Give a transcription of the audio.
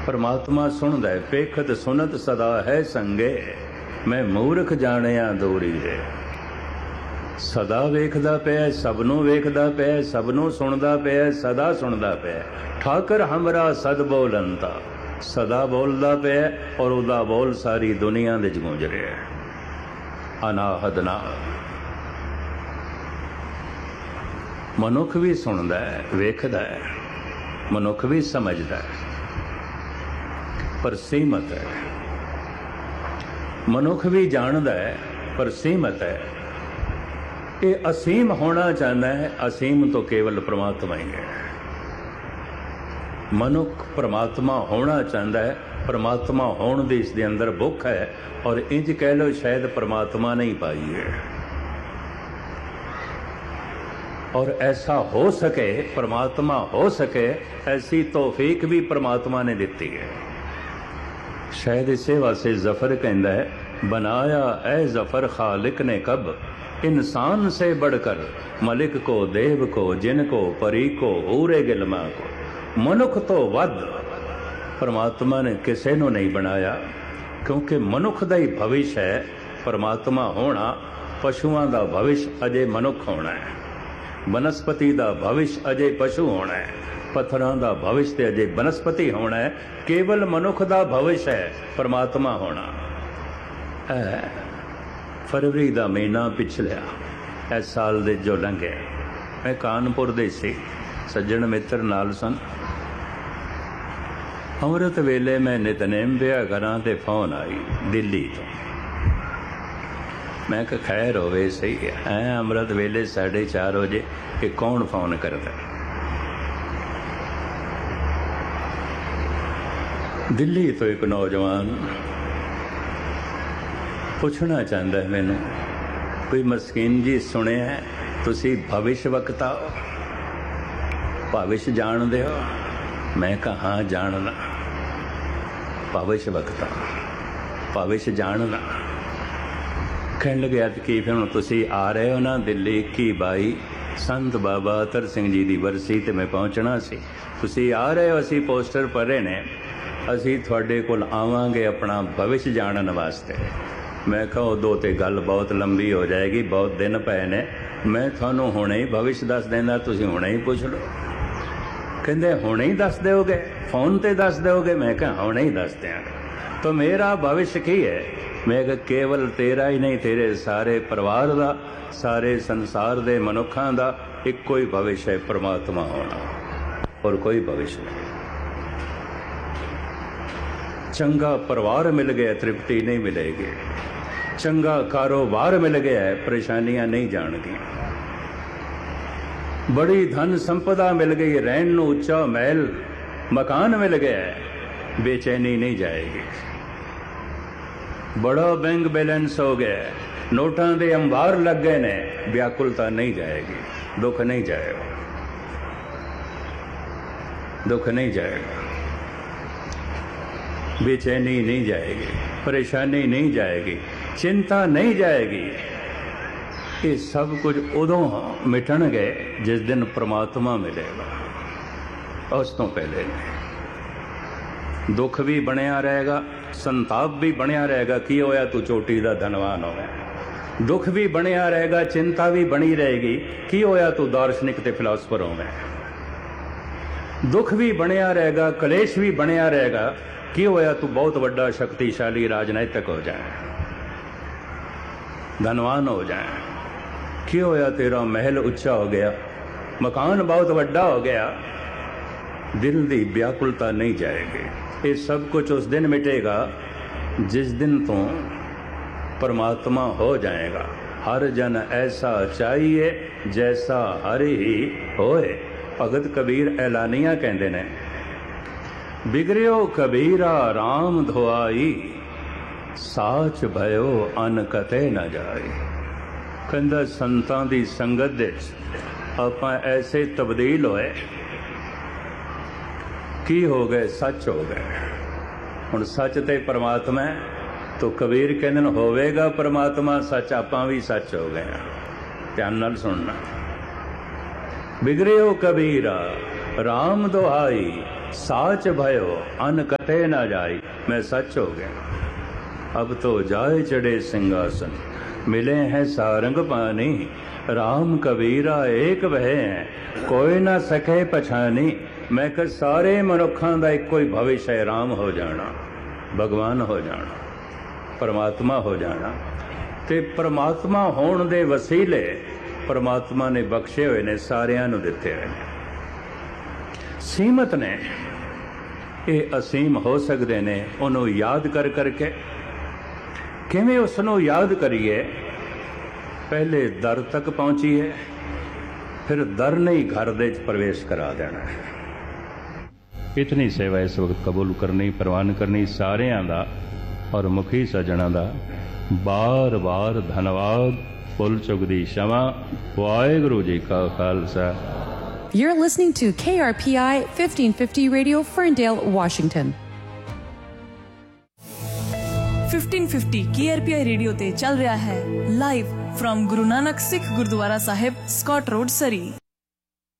परमात्मा सुनदा है, पेखत सुनत सदा है संगे, मैं मूर्ख जाणिया दूरी है। सदा वेखदा पिया, सबनों वेखदा पिया, सबनों सुनदा पिया, सदा सुनदा पिया। ठाकर हमरा सद बोलंता, सदा बोलदा पिया और उदा बोल सारी दुनिया दे गूंज रहा है। अनाहद नाल मनुख भी सुनदा है, वेखदा है, मनुख भी समझदा है, पर सीमत है। मनुख भी जानदा है पर सीमत है। ये असीम होना चाहता है, असीम तो केवल परमात्मा ही है। मनुख परमात्मा होना चाहता है, परमात्मा होने दी इसके अंदर भुख है, और इंज कह लो शायद परमात्मा नहीं पाई है। और ऐसा हो सके, परमात्मा हो सके, ऐसी तौफीक भी परमात्मा ने दी है। शायद इसे वास्ते जफर कहता है, बनाया ए जफर खालिक ने कब, इंसान से बढ़कर मलिक को, देव को, जिन को, परी को, हूरे गिलमा को, मनुख तो वध परमात्मा ने किसी को नहीं बनाया। क्योंकि मनुख का ही भविष्य है परमात्मा होना, पशुओं का भविष्य अजे मनुख होना है, वनस्पति का भविष्य अजे पशु होना है, पत्थरों का भविष्य अजे वनस्पति होना है। केवल मनुख का भविष्य है परमात्मा होना। फरवरी का महीना पिछलिया इस साल दे जो लंघे, मैं कानपुर दे सी, सज्जन मित्र नाल सन। अमृत वेले मैं नितनेम पिया करा ते फोन आई दिल्ली तो। मैं कहा खैर होवे सही है, अमृत वेले 4:30 बजे कि कौन फोन करता। दिल्ली तो एक नौजवान पूछना चाहता है मैनू, कोई मस्कीन जी सुने है तुसी भविष्य वक्ता हो, भविष्य जानते हो? मैं कहा हाँ जानना, भविष्य वक्ता, भविष्य जानना। कहने लगे कि फिर तुसी आ रहे हो ना दिल्ली 21-22 संत बाबा अतर सिंह जी की बरसी ते मैं पहुँचना सी, तुसी आ रहे हो, असी पोस्टर पढ़े ने, असी थोड़े कोल आवांगे अपना भविष्य जानने वास्ते। मैं कहा उदों तो गल बहुत लंबी हो जाएगी, बहुत दिन पे ने, मैं थानू हुणे ही भविष्य दस देना, तुसी हुणे ही पूछ लो। कहते हुणे ही दस दोगे, फोन ते दस दोगे? मैं कहा हुणे ही दस देंगे। तो मेरा भविष्य की है? मैं कहा केवल तेरा ही नहीं, तेरे सारे परिवार का, सारे संसार के मनुखों का इको ही भविष्य है, परमात्मा होना, और कोई भविष्य नहीं। चंगा परिवार मिल गया तृप्ति नहीं मिलेगी, चंगा कारोबार मिल गया है परेशानियां नहीं जाणगियां, बड़ी धन संपदा मिल गई, रहन नूं उच्चा महल मकान मिल गया है, बेचैनी नहीं जाएगी। बड़ा बैंक बैलेंस हो गया है, नोटां दे अंबार लग गए ने, व्याकुलता नहीं जाएगी, दुख नहीं जाएगा, दुख नहीं जाएगा, बेचैनी नहीं जाएगी, परेशानी नहीं जाएगी, चिंता नहीं जाएगी। ये सब कुछ उदों मिटणगे जिस दिन परमात्मा मिलेगा, उस तो पहले नहीं। दुख भी बनया रहेगा, संताप भी बनया रहेगा, की होया तू चोटी दा धनवान हो गया, दुख भी बनया रहेगा, चिंता भी बनी रहेगी, की होया तू दार्शनिक ते फिलासफर हो गया, दुख भी बनया रहेगा, कलेश भी बनया रहेगा, की होया तू बहुत बड़ा शक्तिशाली राजनैतिक हो जाए, धनवान हो जाए, की होया तेरा महल उच्चा हो गया, मकान बहुत बड़ा हो गया, दिल की व्याकुलता नहीं जाएगी। ये सब कुछ उस दिन मिटेगा जिस दिन तो परमात्मा हो जाएगा। हर जन ऐसा चाहिए जैसा हरि ही होए। भगत कबीर ऐलानिया कहते ने, बिगड़ियो कबीरा राम धोआई, साच भयो अन कते न जाए। कहता संतां दी संगत दे आपां ऐसे तब्दील होए, की हो गए, सच हो गए। हुण सच ते परमात्मा है, तो कबीर कहते होवेगा परमात्मा सच, आपां भी सच हो गए। ध्यान नाल सुनना, बिगड़ियो कबीरा राम दुहाई, साच भयो अन कते न जाई, मैं सच हो गया। अब तो जाए चढ़े सिंहासन, मिले हैं सारंग पानी, राम कबीरा एक वह है, कोई ना सके पछानी। मैं कि सारे मनुखों का एको ही भविष्य है, राम हो जाना, भगवान हो जाना, परमात्मा हो जाना। ते परमात्मा होने दे वसीले परमात्मा ने बख्शे हुए ने, सारियां नूं दिते हुए ने। सीमत ने ये असीम हो सकते ने, उन्होंने याद कर करके। किवें उसनों याद करिए? पहले दर तक पहुंचीए, फिर दर ने ही घर दे प्रवेश करा देना है। इतनी सेवा इस वक्त कबूल करनी, प्रवान करनी सारियां दा और मुखी सज्जणा दा बार बार धन्यवाद। भुल चुक दी क्षमा। वाहिगुरू जी का Khalsa. You're listening to KRPI 1550 Radio, Ferndale, Washington. 1550 KRPI radio ते चल रहा है live from Guru Nanak Sikh gurdwara Sahib, Scott road, सरी।